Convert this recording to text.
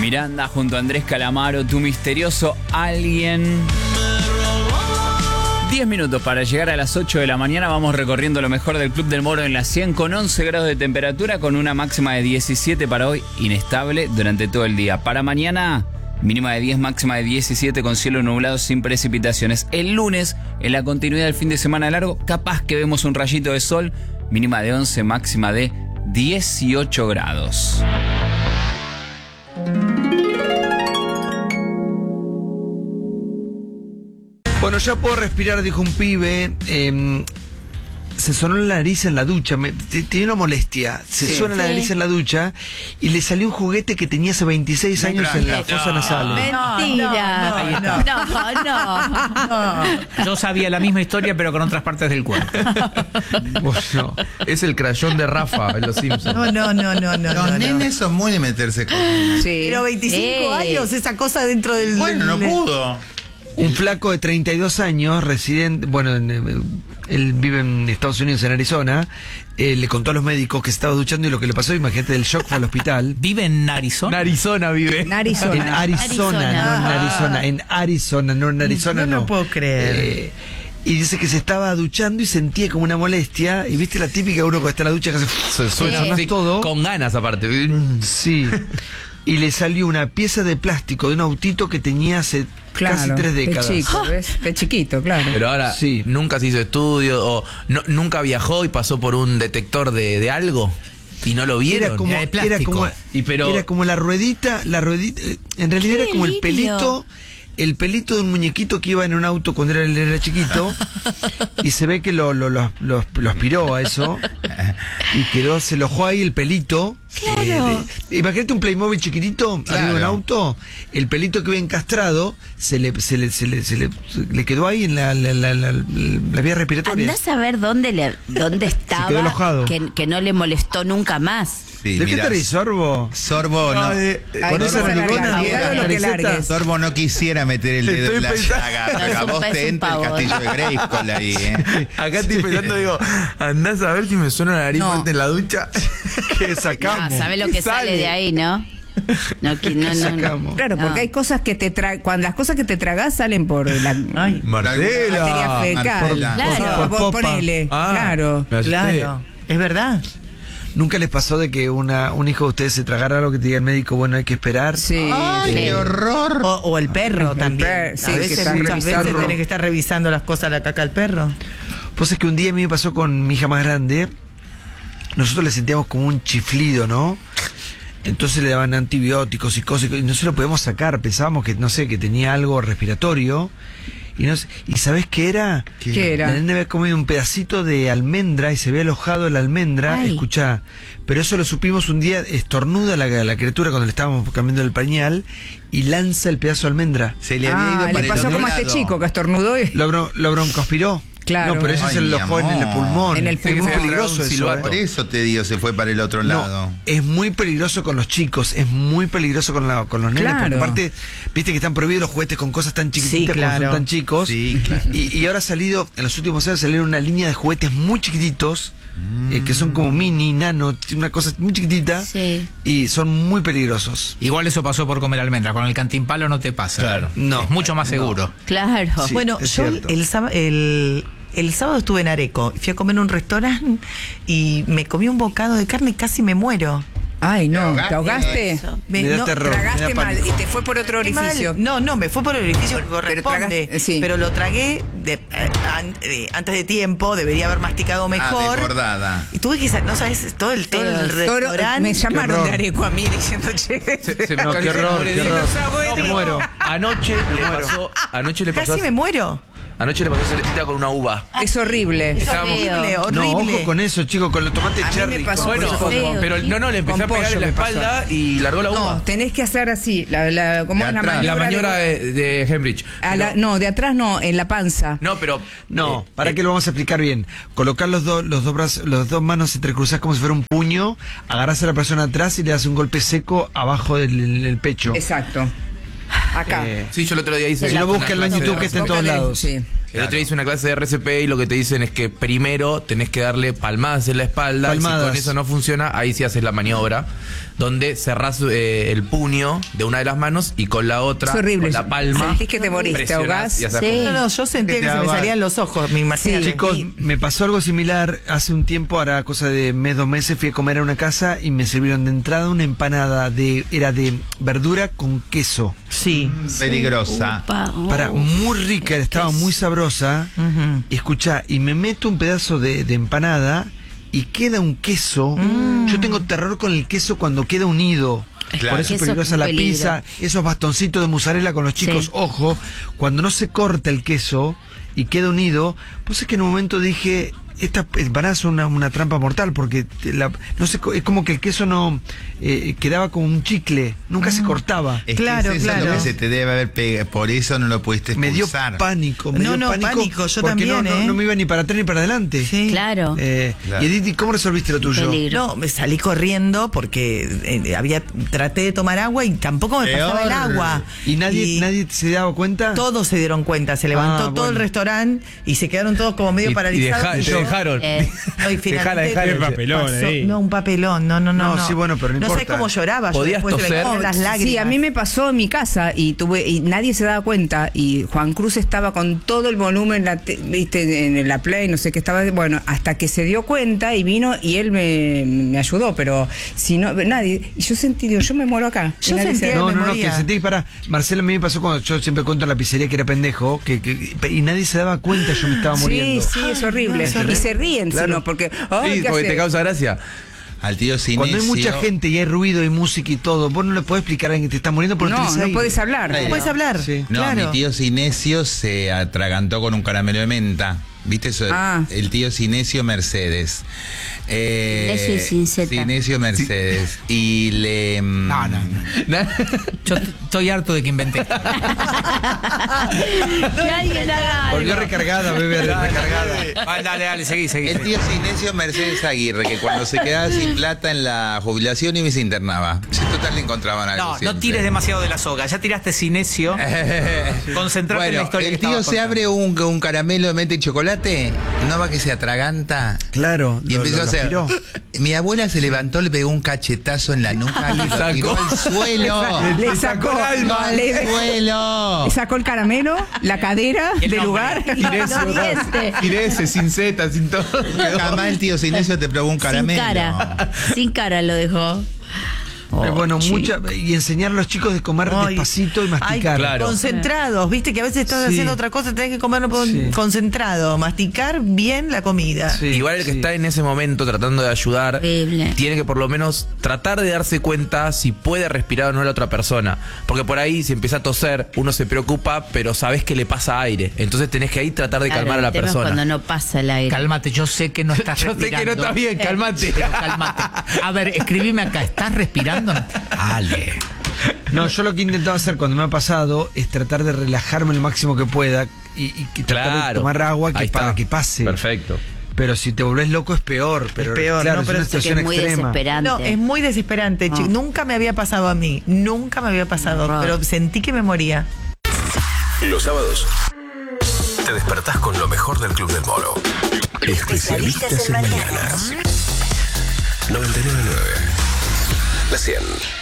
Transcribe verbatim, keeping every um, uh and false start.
Miranda junto a Andrés Calamaro, Tu Misterioso Alguien. diez minutos para llegar a las ocho de la mañana. Vamos recorriendo lo mejor del Club del Moro en la cien con once grados de temperatura, con una máxima de diecisiete para hoy, inestable durante todo el día. Para mañana, mínima de diez, máxima de diecisiete con cielo nublado sin precipitaciones. El lunes, en la continuidad del fin de semana largo, capaz que vemos un rayito de sol, mínima de once, máxima de dieciocho grados. Bueno, ya puedo respirar, dijo un pibe. Eh, se sonó la nariz en la ducha. Me, tenía una molestia. Se Sí. suena la nariz en la ducha y le salió un juguete que tenía hace veintiséis años en la fosa No. nasal. Mentira. No, no, no, no. no. Yo sabía la misma historia, pero con otras partes del cuerpo. Bueno, Es el crayón de Rafa en Los Simpsons. No, no, no, no, no. Los no, nenes son muy de meterse con... Sí. Pero veinticinco Sí. años, esa cosa dentro del... Bueno, no del- pudo. un flaco de treinta y dos años, residente, bueno, en, eh, él vive en Estados Unidos, en Arizona, eh, le contó a los médicos que se estaba duchando y lo que le pasó, imagínate, del shock fue al hospital. ¿Vive en Arizona? En Arizona vive. En Arizona. Arizona, Arizona. no en Arizona, en Arizona, no en Arizona, No no. lo puedo creer. Eh, y dice que se estaba duchando y sentía como una molestia, y viste la típica, uno que está en la ducha que hace... Se suena sonás sí, todo. con ganas aparte. Sí. Y le salió una pieza de plástico de un autito que tenía hace casi tres décadas. De chico, ¿ves? De chiquito, claro. Pero ahora, Sí. nunca se hizo estudio o no, nunca viajó y pasó por un detector de, de algo y no lo vieron. Era como, Era de era plástico. como, Y pero- era como la ruedita, la ruedita, eh, en realidad ¡Qué era como el delirio! pelito, el pelito de un muñequito que iba en un auto cuando era, él era chiquito, y se ve que lo, lo, lo, lo- lo aspiró a eso, y quedó, se lo jugó ahí el pelito. Claro. eh, de- imagínate un Playmobil chiquitito, Claro. arriba de un auto, el pelito que iba encastrado, se le, se le, se le, se le, se le quedó ahí en la, la, la, la, la vía respiratoria. Andás a ver dónde, le, dónde estaba, quedó enojado. que, que no le molestó nunca más. Sí, ¿De qué mirá, te reís, Sorbo? Sorbo no, Ay, Con no esa se narigona, larga, mira, cuidado lo que nariceta. largues. Sorbo no quisiera meter el Te dedo estoy en la pensando- llaga, No, pero es a un- vos es te un entra el pavor. castillo de Grayskull ahí, ¿eh? Acá estoy pensando, digo, andás a ver si me suena la nariz No. fuerte en la ducha. ¿Qué No, sacamos? ¿sabés lo que ¿Qué sale sale? de ahí, no? No, que- no, no, no. Sacamos. Claro, No. porque hay cosas que te tra cuando las cosas que te tragas salen por la Ay, materia Marcela. fecal. Marcela. Claro. Por- Por por- popa. ponele, Ah, claro. me asusté. claro. ¿Es verdad? ¿Nunca les pasó de que una, un hijo de ustedes se tragara algo que te diga el médico, bueno, hay que esperar? Sí. ¡Ay, qué horror! O, o el perro El también. per- sí, a que veces, está muchas revisando. veces tenés que estar revisando las cosas, la caca del perro. Pues es que un día a mí me pasó con mi hija más grande, nosotros le sentíamos como un chiflido, ¿no? Entonces le daban antibióticos y cosas, y no se lo podíamos sacar, pensábamos que, no sé, que tenía algo respiratorio, y no sé- ¿y sabés qué era? ¿Qué era? La nena había comido un pedacito de almendra y se había alojado la almendra, Ay. escuchá, pero eso lo supimos un día, estornuda la, la criatura cuando le estábamos cambiando el pañal y lanza el pedazo de almendra. Se le había ido Ah, para le el pasó otro como a este lado. chico que estornudó y... Lo, bron- lo broncoaspiró. Claro. No, pero ese Ay, se lo mi alojó en el amor. pulmón. En el Es que pulmón. Es peligroso Un eso. silbato. Por eso te digo, se fue para el otro No, lado. es muy peligroso con los chicos, es muy peligroso con, la, con los nenes, Claro. porque aparte, viste que están prohibidos los juguetes con cosas tan chiquititas Sí, como claro. son tan chicos. Sí, claro. Y, y ahora ha salido, en los últimos años salieron una línea de juguetes muy chiquititos, eh, que son como mini, nano, una cosa muy chiquitita, Sí. y son muy peligrosos. Igual eso pasó por comer almendra. Con el cantimpalo no te pasa. Claro. No. Es mucho más seguro. Claro. Sí. Bueno, es yo cierto. el, sába- el, el sábado estuve en Areco, fui a comer en un restaurante y me comí un bocado de carne y casi me muero. Ay, no, ahogaste. ¿te ahogaste? Me da terror, me Tragaste da mal pánico. y te fue por otro Qué mal. orificio. No, no, me fue por el orificio que Pero corresponde. tragaste- sí. Pero lo tragué de- eh, an- eh, antes de tiempo, debería haber masticado Ah, mejor. desbordada. y tuve que, sa- no sabes, todo el, todo el Pero- Toro- restaurante. me llamaron horror. de Areco a mí diciendo, che, Se- se- No, qué horror, qué horror. No, Me muero. Anoche le pasó, anoche le pasó, Casi me muero. anoche le pasó a Celestita con una uva. es horrible. Estábamos- Horrible, No, horrible. ojo con eso, chicos, con los tomates A mí cherry. me pasó con- Bueno, Con pollo. pero no, no, le empecé Con a pegar pollo en la me pasó. espalda y largó la uva. No, tenés que hacer así, la, la, ¿cómo De es la atrás. maniobra? La de- maniobra de, de Hembridge. a la- Pero- no, de atrás no, en la panza. no, pero No, eh, para eh, que lo vamos a explicar bien. Colocar los dos, los dos brazos, los dos manos entrecruzadas como si fuera un puño, agarrás a la persona atrás y le das un golpe seco abajo del, del- del pecho. Exacto. Acá. Eh, Sí, yo el otro día hice. Si no, una busquen en clase de YouTube que está en todos Bócale, lados. Sí. El otro día hice una clase de R C P y lo que te dicen es que primero tenés que darle palmadas en la espalda. Y si Palmadas. con eso no funciona, ahí sí haces la maniobra. donde cerrás eh, el puño de una de las manos y con la otra, Es horrible. con la palma, Sentís que te morís, te presionás ahogás. y haces Sí. como- No, no, yo sentía Que que te se me daba- salían los ojos, me imagino. Chicos, me pasó algo similar hace un tiempo, ahora cosa de mes, dos meses, fui a comer a una casa y me sirvieron de entrada una empanada de, era de verdura con queso. Sí. Peligrosa. Upa, oh. Para, muy rica, estaba muy sabrosa. Ujú. Y escuchá, y me meto un pedazo de, de empanada y queda un queso. Yo tengo terror con el queso cuando queda unido. Claro. Por eso es Queso peligrosa con la peligro. pizza, esos bastoncitos de mozzarella con los chicos. Sí. Ojo, cuando no se corta el queso y queda unido, pues es que en un momento dije, esta empanada es una, una trampa mortal, porque te la- no sé, es como que el queso no eh, quedaba como un chicle, nunca se cortaba. Es Claro, que es eso claro. lo que se te debe haber pegado. Por eso no lo pudiste Me dio expulsar. pánico, me No, dio no, pánico, pánico, yo porque no, también, no, ¿eh? no me iba ni para atrás ni para adelante. Sí. Claro. Eh, Claro. Y Edith, ¿y ¿cómo resolviste lo tuyo? Peligro. No, me salí corriendo porque eh, había traté de tomar agua y tampoco me Peor. pasaba el agua. ¿Y nadie, nadie se daba cuenta? Todos se dieron cuenta, se levantó Ah, todo el bueno. restaurante y se quedaron todos como medio Y- y paralizados. deja- y te yo- dejaron. Eh, No, y Dejala, finalmente dejala. papelón pasó- ahí. No, un papelón, no, no, no. No, sí, bueno, pero no No sé importa. cómo lloraba. yo ¿Podías después se me toser? caían las lágrimas. Sí, a mí me pasó en mi casa y tuve y nadie se daba cuenta y Juan Cruz estaba con todo el volumen la te- viste en la play, no sé qué estaba, bueno, hasta que se dio cuenta y vino y él me, me ayudó, pero si no nadie, y yo sentí, digo, yo me muero acá. Y Yo nadie sentía se- que No, me no, no, moría. que sentí para. Marcelo, a mí me pasó cuando yo siempre cuento en la pizzería que era pendejo, que, que- y nadie se daba cuenta, yo me estaba Sí, muriendo. sí, es horrible. es horrible. Y se ríen, Claro. sino porque ay, Sí, ¿qué porque te hace? causa gracia. Al tío Sinesio. Cuando hay mucha gente y hay ruido y música y todo, vos no le podés explicar a alguien que te está muriendo porque No, tenés no aire. puedes hablar. ¿No puedes hablar? Sí. No, claro. mi tío Sinesio se atragantó con un caramelo de menta. ¿Viste eso? Ah. El tío Sinesio Mercedes. Eh, Sinesio y sin Z. Sinesio Mercedes. Y le. mm, No, no, no. Yo t- estoy harto de que inventé. Que alguien haga algo. Volvió recargada, bebé, recargada. Dale, dale, dale, seguí, seguí. El tío Sinesio Mercedes Aguirre, que cuando se quedaba sin plata en la jubilación y me se internaba. Si total le encontraban algo. No, no siempre. tires demasiado de la soga. Ya tiraste cinesio. Concentrate en la Bueno, historia el que tío estabas se contando. abre un, un caramelo de menta y chocolate, no va que se atraganta. Claro, Y lo- empezó lo a hacer. aspiró. Mi abuela se levantó, le pegó un cachetazo en la nuca y lo tiró al suelo. Le sacó, ¡Al le, suelo! le sacó el caramelo, la cadera El del nombre. lugar. No, diente. Y de ese, sin Z, sin todo. Jamás el tío Sinesio te probó un Sin caramelo. cara. Sin cara lo dejó. Eh, bueno, chico. mucha, y enseñar a los chicos de comer Ay, despacito y masticar. ay, Claro. Concentrados, viste que a veces estás Sí. haciendo otra cosa, tenés que comerlo por- Sí. concentrado, masticar bien la comida. Sí, Igual el que sí. está en ese momento tratando de ayudar, Horrible. tiene que por lo menos tratar de darse cuenta si puede respirar o no la otra persona. Porque por ahí, si empieza a toser, uno se preocupa, pero sabes que le pasa aire. Entonces tenés que ahí tratar de Claro, calmar a la el tema es persona. cuando no pasa el aire. Cálmate, yo sé que no estás Yo sé que no respirando. está bien, cálmate. Pero cálmate. A ver, escribime acá, ¿estás respirando? Ale. No, yo lo que he intentado hacer cuando me ha pasado es tratar de relajarme lo máximo que pueda y, y que tratar de Claro. tomar agua que Ahí está. para que pase. Perfecto. Pero si te volvés loco es peor. Pero, peor, claro, no, es pero una es que Que situación es muy extrema. desesperante. No, es muy desesperante, No. chico. Nunca me había pasado a mí, nunca me había pasado, Horror. pero sentí que me moría. Los sábados te despertás con lo mejor del Club del Moro. Especialistas en mañanas. noventa y nueve punto nueve. La cien.